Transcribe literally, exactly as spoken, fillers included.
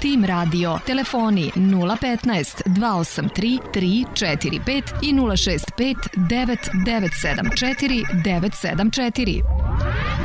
Tim Radio. Telefoni nula petnaest dva osam tri tri četiri pet i nula šest pet devet devet sedam četiri devet sedam četiri.